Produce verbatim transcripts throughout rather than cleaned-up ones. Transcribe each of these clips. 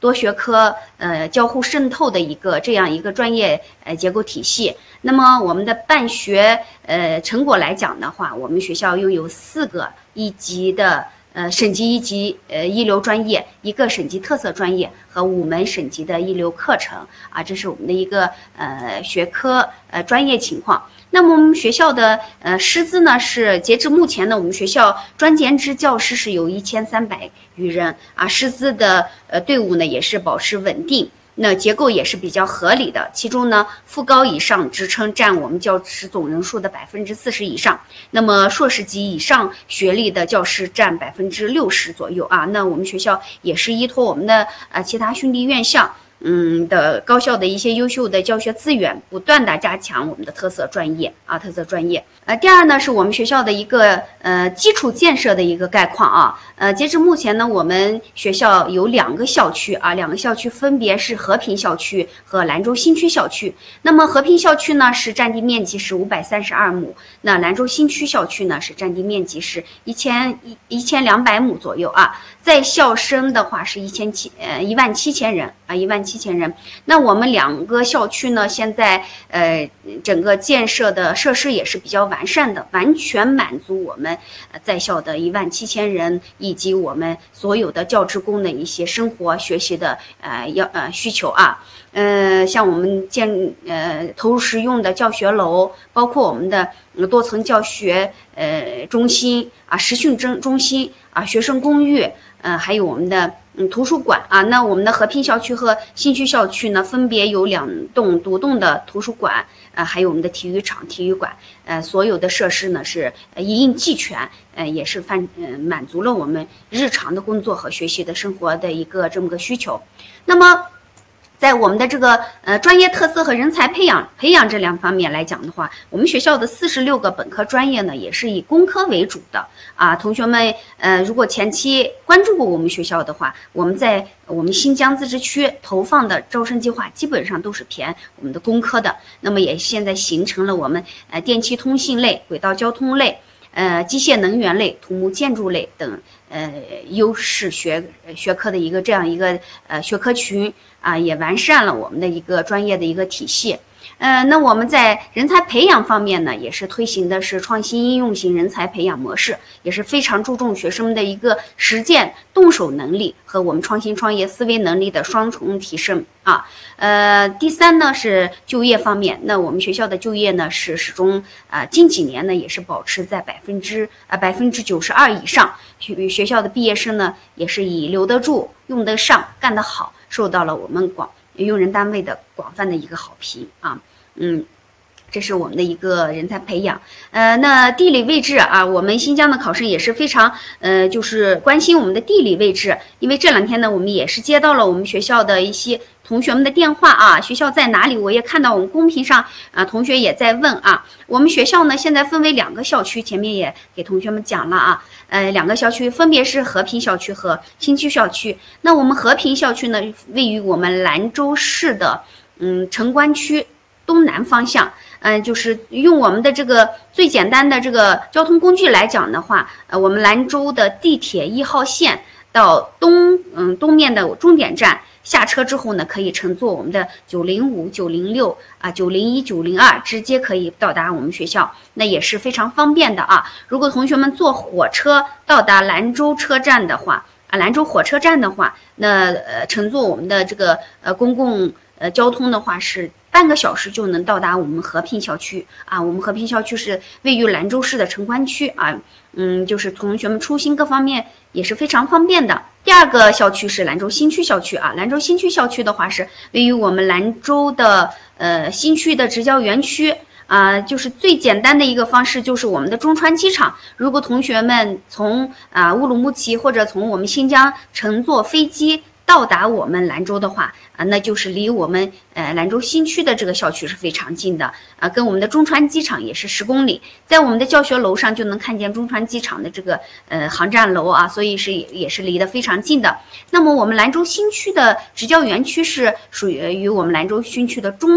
多学科呃交互渗透的一个这样一个专业呃结构体系。那么我们的办学呃成果来讲的话，我们学校拥有四个一级的呃省级一级呃一流专业，一个省级特色专业和五门省级的一流课程啊，这是我们的一个呃学科呃专业情况。那么我们学校的呃师资呢，是截至目前呢，我们学校专兼职教师是有一千三百余人啊，师资的呃队伍呢也是保持稳定。那结构也是比较合理的，其中呢，副高以上职称占我们教师总人数的百分之四十以上，那么硕士级以上学历的教师占百分之六十左右啊。那我们学校也是依托我们的呃其他兄弟院校。嗯的高校的一些优秀的教学资源，不断的加强我们的特色专业啊，特色专业。呃，第二呢是我们学校的一个呃基础建设的一个概况啊。呃，截至目前呢，我们学校有两个校区啊，两个校区分别是和平校区和兰州新区校区。那么和平校区呢是占地面积是五百三十二亩，那兰州新区校区呢是占地面积是一千一一千两百亩左右啊。在校生的话是一千七呃一万七千人啊，一万七千人。那我们两个校区呢，现在呃整个建设的设施也是比较完善的，完全满足我们在校的一万七千人以及我们所有的教职工的一些生活学习的呃要呃需求啊。呃，像我们建呃投入使用的教学楼，包括我们的多层教学呃中心啊、实训中中心啊、学生公寓。呃，还有我们的嗯图书馆啊，那我们的和平校区和新区校区呢，分别有两栋独栋的图书馆，呃，还有我们的体育场、体育馆，呃，所有的设施呢是一应俱全，呃，也是范呃满足了我们日常的工作和学习的生活的一个这么个需求。那么，在我们的这个呃专业特色和人才培养培养这两方面来讲的话，我们学校的四十六个本科专业呢，也是以工科为主的啊。同学们，呃，如果前期关注过我们学校的话，我们在我们新疆自治区投放的招生计划基本上都是偏我们的工科的。那么也现在形成了我们呃电气通信类、轨道交通类、呃机械能源类、土木建筑类等呃优势学学科的一个这样一个呃学科群。啊，也完善了我们的一个专业的一个体系。呃，那我们在人才培养方面呢，也是推行的是创新应用型人才培养模式，也是非常注重学生们的一个实践动手能力和我们创新创业思维能力的双重提升啊。呃，第三呢是就业方面，那我们学校的就业呢是始终啊、呃、近几年呢也是保持在百分之啊百分之九十二以上，学学校的毕业生呢也是以留得住、用得上、干得好，受到了我们广用人单位的广泛的一个好评啊。嗯，这是我们的一个人才培养。呃，那地理位置啊，我们新疆的考生也是非常呃，就是关心我们的地理位置，因为这两天呢，我们也是接到了我们学校的一些同学们的电话啊，学校在哪里？我也看到我们公屏上啊，同学也在问啊。我们学校呢，现在分为两个校区，前面也给同学们讲了啊。呃，两个校区分别是和平校区和新区校区。那我们和平校区呢，位于我们兰州市的嗯城关区东南方向。嗯、呃，就是用我们的这个最简单的这个交通工具来讲的话，呃，我们兰州的地铁一号线到东嗯东面的终点站。下车之后呢，可以乘坐我们的九零五、九零六啊、九零一、九零二，直接可以到达我们学校，那也是非常方便的啊。如果同学们坐火车到达兰州车站的话，啊，兰州火车站的话，那呃乘坐我们的这个呃公共呃交通的话是半个小时就能到达我们和平校区啊。我们和平校区是位于兰州市的城关区啊，嗯，就是同学们出行各方面也是非常方便的。第二个校区是兰州新区校区啊，兰州新区校区的话是位于我们兰州的呃新区的职教园区啊、呃，就是最简单的一个方式就是我们的中川机场。如果同学们从啊、呃、乌鲁木齐或者从我们新疆乘坐飞机到达我们兰州的话啊，那就是离我们呃兰州新区的这个校区是非常近的啊，跟我们的中川机场也是十公里，在我们的教学楼上就能看见中川机场的这个呃航站楼啊，所以是也是离得非常近的。那么我们兰州新区的职教园区是属于于我们兰州新区的中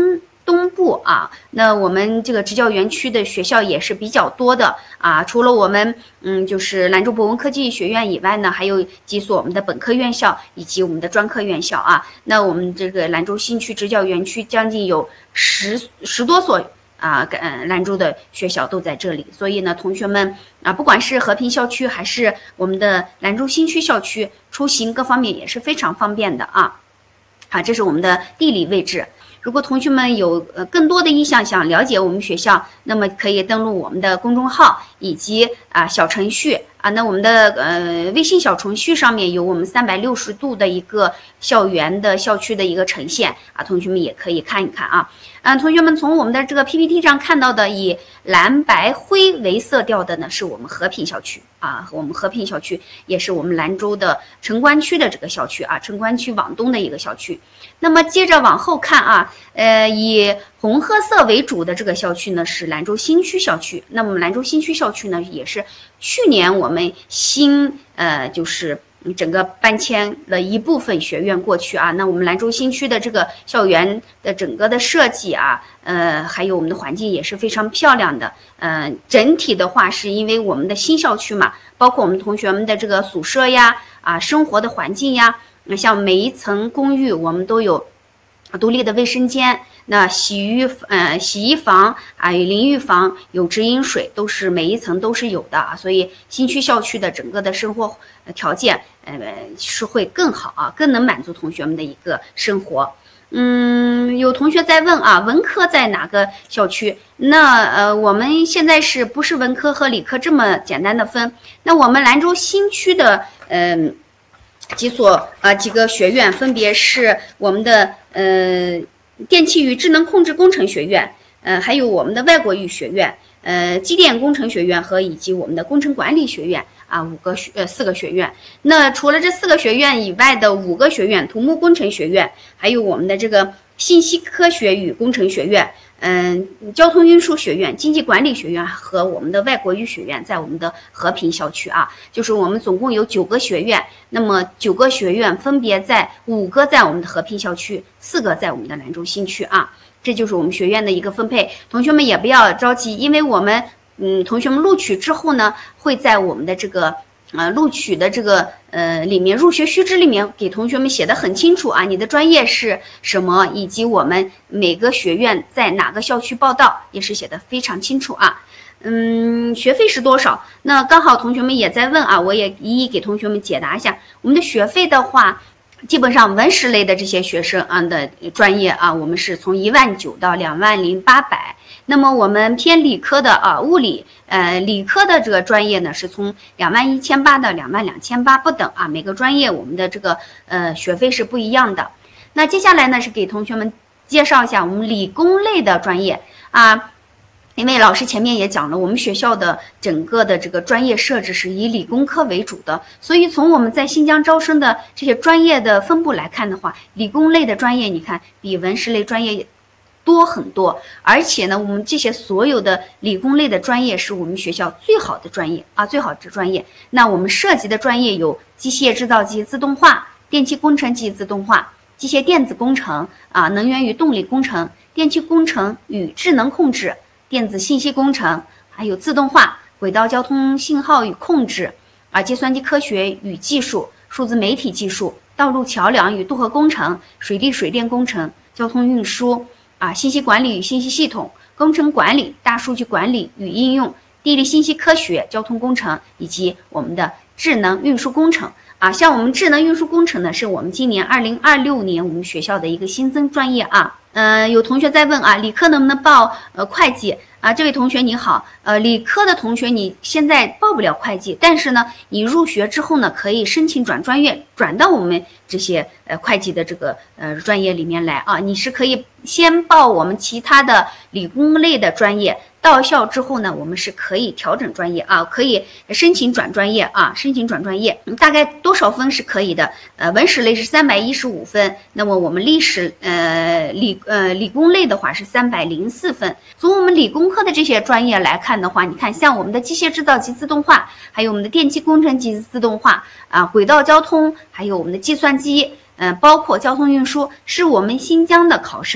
东部啊，那我们这个职教园区的学校也是比较多的啊。除了我们嗯就是兰州博文科技学院以外呢，还有几所我们的本科院校以及我们的专科院校啊。那我们这个兰州新区职教园区将近有十十多所啊，呃，兰州的学校都在这里，所以呢，同学们啊，不管是和平校区还是我们的兰州新区校区，出行各方面也是非常方便的啊。啊，这是我们的地理位置。如果同学们有呃更多的意向想了解我们学校，那么可以登录我们的公众号以及啊小程序啊。那我们的呃微信小程序上面有我们三百六十度的一个校园的校区的一个呈现啊，同学们也可以看一看啊。嗯，同学们从我们的这个 P P T 上看到的以蓝白灰为色调的呢，是我们和平校区啊，我们和平校区也是我们兰州的城关区的这个校区啊，城关区往东的一个校区。那么接着往后看啊，呃，以红褐色为主的这个校区呢是兰州新区校区。那么兰州新区校区呢也是去年我们新呃就是整个搬迁了一部分学院过去啊。那我们兰州新区的这个校园的整个的设计啊，呃，还有我们的环境也是非常漂亮的。嗯、呃，整体的话是因为我们的新校区嘛，包括我们同学们的这个宿舍呀，啊，生活的环境呀。像每一层公寓我们都有独立的卫生间，那洗浴呃洗衣房啊，淋浴房有直饮水，都是每一层都是有的啊。所以新区校区的整个的生活条件呃是会更好啊，更能满足同学们的一个生活。嗯，有同学在问啊，文科在哪个校区？那呃，我们现在是不是文科和理科这么简单的分？那我们兰州新区的嗯。呃几所呃几个学院分别是我们的呃电气与智能控制工程学院，呃还有我们的外国语学院，呃机电工程学院和以及我们的工程管理学院啊，五个学呃四个学院。那除了这四个学院以外的五个学院，土木工程学院，还有我们的这个信息科学与工程学院。嗯，交通运输学院、经济管理学院和我们的外国语学院在我们的和平校区啊，就是我们总共有九个学院，那么九个学院分别在五个在我们的和平校区，四个在我们的兰州新区啊，这就是我们学院的一个分配。同学们也不要着急，因为我们嗯，同学们录取之后呢，会在我们的这个。呃，录取的这个呃里面入学须知里面给同学们写的很清楚啊，你的专业是什么，以及我们每个学院在哪个校区报到，也是写的非常清楚啊。嗯，学费是多少？那刚好同学们也在问啊，我也一一给同学们解答一下。我们的学费的话，基本上文史类的这些学生啊的专业啊，我们是从一万九到两万零八百。那么我们偏理科的啊，物理呃理科的这个专业呢，是从两万一千八到两万两千八不等啊，每个专业我们的这个呃学费是不一样的。那接下来呢是给同学们介绍一下我们理工类的专业啊。因为老师前面也讲了，我们学校的整个的这个专业设置是以理工科为主的，所以从我们在新疆招生的这些专业的分布来看的话，理工类的专业你看比文史类专业多很多，而且呢，我们这些所有的理工类的专业是我们学校最好的专业啊，最好的专业。那我们涉及的专业有机械制造及自动化、电气工程及自动化、机械电子工程啊、能源与动力工程、电气工程与智能控制、电子信息工程，还有自动化、轨道交通信号与控制啊、计算机科学与技术、数字媒体技术、道路桥梁与渡河工程、水利水电工程、交通运输啊、信息管理与信息系统、工程管理、大数据管理与应用、地理信息科学、交通工程以及我们的智能运输工程啊。像我们智能运输工程呢，是我们今年二零二六年我们学校的一个新增专业啊。呃，有同学在问啊，理科能不能报呃会计啊？这位同学你好，呃，理科的同学你现在报不了会计，但是呢，你入学之后呢，可以申请转专业，转到我们这些呃会计的这个呃专业里面来啊。你是可以先报我们其他的理工类的专业，到校之后呢，我们是可以调整专业啊，可以申请转专业啊，申请转专业，嗯、大概多少分是可以的？呃，文史类是三百一十五分，那么我们历史呃理呃理工类的话是三百零四分。从我们理工科的这些专业来看的话，你看像我们的机械制造及自动化，还有我们的电气工程及自动化啊，轨道交通，还有我们的计算机，嗯、呃，包括交通运输，是我们新疆的考生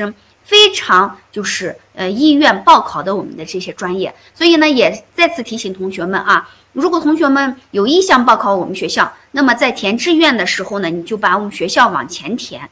非常就是呃意愿报考的我们的这些专业。所以呢，也再次提醒同学们啊，如果同学们有意向报考我们学校，那么在填志愿的时候呢，你就把我们学校往前填。